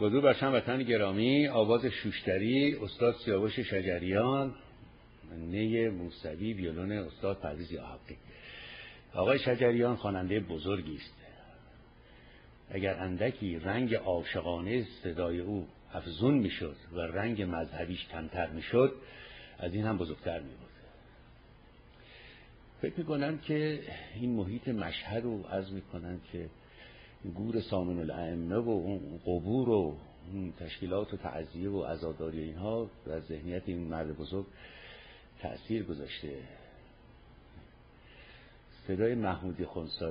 درود بر هموطنان گرامی. آواز شوشتری استاد سیاوش شجریان، نی موسوی، ویولون استاد پرویز یاحقی. آقای شجریان خواننده بزرگی است. اگر اندکی رنگ عاشقانه صدای او افزون میشد و رنگ مذهبیش کمتر میشد، از این هم بزرگتر میبود. فکر میکنم که این محیط مشهد رو عرض میکنن که گور سامن الائمه و اون قبور و اون تشکیلات و تعزیه و عزاداری اینها در ذهنیت این مرد بزرگ تأثیر گذاشته. صدای محمودی خنثی